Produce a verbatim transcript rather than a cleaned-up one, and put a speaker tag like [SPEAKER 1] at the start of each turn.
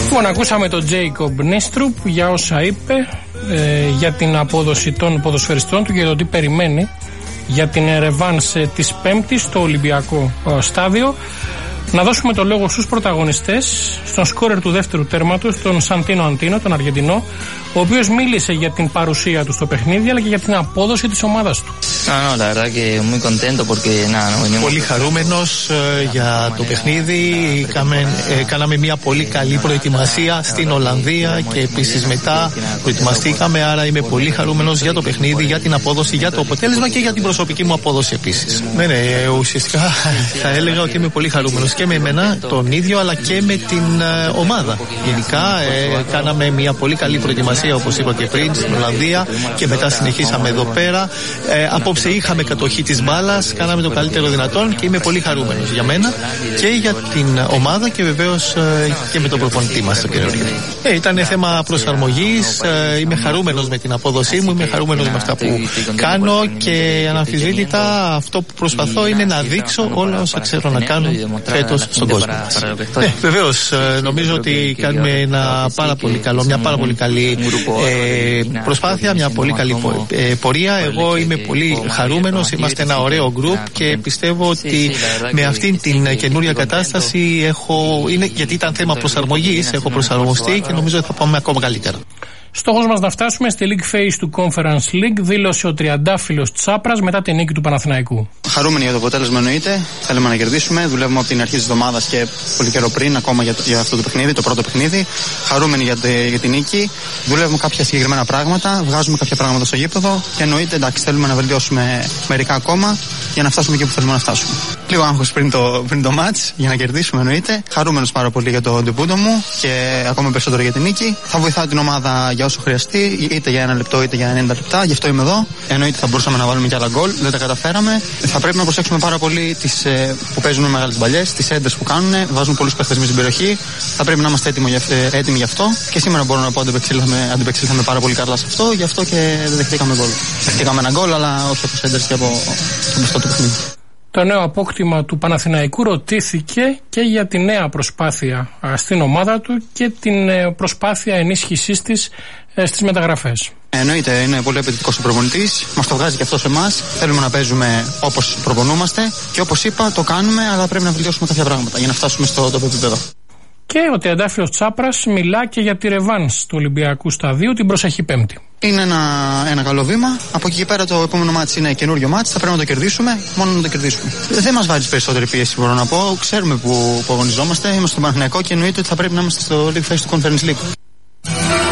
[SPEAKER 1] Λοιπόν, ακούσαμε τον Τζέικομπ Νίστρουπ για όσα είπε ε, για την απόδοση των ποδοσφαιριστών του και για το τι περιμένει για την ρεβάνς της Πέμπτης στο Ολυμπιακό ε, στάδιο. Να δώσουμε το λόγο στους πρωταγωνιστές, στον σκόρερ του δεύτερου τέρματος, τον Σαντίνο Αντίνο, τον Αργεντινό, ο οποίος μίλησε για την παρουσία του στο παιχνίδι αλλά και για την απόδοση της ομάδας του.
[SPEAKER 2] Πολύ χαρούμενος ε, για το παιχνίδι. Κάμε, ε, κάναμε μια πολύ καλή προετοιμασία στην Ολλανδία και επίσης μετά προετοιμαστήκαμε. Άρα είμαι πολύ χαρούμενος για το παιχνίδι, για την απόδοση, για το αποτέλεσμα και για την προσωπική μου απόδοση επίσης. Ναι, ναι, ουσιαστικά θα έλεγα ότι είμαι πολύ χαρούμενος και με εμένα τον ίδιο αλλά και με την ε, ομάδα. Γενικά ε, κάναμε μια πολύ καλή προετοιμασία, όπως είπα και πριν, στην Ολλανδία και μετά συνεχίσαμε εδώ πέρα. Ε, απόψε είχαμε κατοχή της μπάλας, κάναμε το καλύτερο δυνατόν και είμαι πολύ χαρούμενος για μένα και για την ομάδα και βεβαίως ε, και με τον προπονητή μας, τον κύριο Ρίβη. Ε, ήταν θέμα προσαρμογής, ε, είμαι χαρούμενος με την απόδοσή μου, είμαι χαρούμενος με αυτά που κάνω και αναμφισβήτητα αυτό που προσπαθώ είναι να δείξω όλα όσα ξέρω να κάνω φέτος στον κόσμο μας. Ε, βεβαίως, ε, νομίζω ότι κάνουμε ένα πάρα πολύ καλό, μια πάρα πολύ καλή ε, προσπάθεια, μια πολύ καλή ε, πορεία. Εγώ είμαι πολύ χαρούμενος, είμαστε ένα ωραίο γκρουπ και πιστεύω ότι με αυτήν την καινούρια κατάσταση έχω, είναι, γιατί ήταν θέμα προσαρμογής, έχω προσαρμοστεί και νομίζω ότι θα πάμε ακόμα καλύτερα.
[SPEAKER 1] Στόχος μας να φτάσουμε στη League Phase του Conference League, δήλωσε ο τριαντάφυλλος Τσάπρας μετά την νίκη του Παναθηναϊκού.
[SPEAKER 3] Χαρούμενοι για το αποτέλεσμα εννοείται. Θέλουμε να κερδίσουμε. Δουλεύουμε από την αρχή της εβδομάδας και πολύ καιρό πριν, ακόμα για, το, για αυτό το παιχνίδι, το πρώτο παιχνίδι. Χαρούμενοι για, τη, για την νίκη. Δουλεύουμε κάποια συγκεκριμένα πράγματα. Βγάζουμε κάποια πράγματα στο γήπεδο. Και εννοείται, εντάξει, θέλουμε να βελτιώσουμε μερικά ακόμα για να φτάσουμε εκεί που θέλουμε να φτάσουμε. Λίγο άγχος πριν το, πριν το match για να κερδίσουμε εννοείται. Χαρούμενος πάρα πολύ για το ντεμπούτο μου και ακόμα περισσότερο για την νίκη. Θα βοηθάω την ομάδα για όσο χρειαστεί, είτε για ένα λεπτό είτε για ενενήντα λεπτά. Γι' αυτό είμαι εδώ. Εννοείται θα μπορούσαμε να βάλουμε κι άλλα γκολ. Δεν τα καταφέραμε. Θα πρέπει να προσέξουμε πάρα πολύ τις ε, που παίζουν με μεγάλες μπαλιές, τις έντρες που κάνουν. Βάζουν πολλούς παίχτες μέσα στην περιοχή. Θα πρέπει να είμαστε έτοιμοι, ε, έτοιμοι γι' αυτό. Και σήμερα μπορώ να πω ότι αντιπεξήλθαμε πάρα πολύ καλά σε αυτό. Γι' αυτό και δεν δεχτήκαμε γκολ. Δεχτήκαμε ένα γκολ, αλλά όχι από τις έντρες και από το μπροστά του παιχνίδι.
[SPEAKER 1] Το νέο απόκτημα του Παναθηναϊκού ρωτήθηκε και για τη νέα προσπάθεια στην ομάδα του και την προσπάθεια ενίσχυσής της στις μεταγραφές.
[SPEAKER 3] Εννοείται, είναι πολύ απαιτητικός ο προπονητής. Μας το βγάζει και αυτό σε εμάς. Θέλουμε να παίζουμε όπως προπονούμαστε και όπως είπα, το κάνουμε, αλλά πρέπει να βελτιώσουμε κάποια πράγματα για να φτάσουμε στο τοπικό επίπεδο.
[SPEAKER 1] Και ο τριαντάφυλλος Τσάπρας μιλά και για τη ρεβάνς του Ολυμπιακού σταδίου την προσεχή Πέμπτη.
[SPEAKER 3] Είναι ένα, ένα καλό βήμα. Από εκεί και πέρα το επόμενο μάτς είναι καινούριο μάτς. Θα πρέπει να το κερδίσουμε, μόνο να το κερδίσουμε. Δεν μας βάζει περισσότερη πίεση, μπορώ να πω. Ξέρουμε που, που αγωνιζόμαστε. Είμαστε στο Παναθηναϊκό και εννοείται ότι θα πρέπει να είμαστε στο League Phase του Conference League.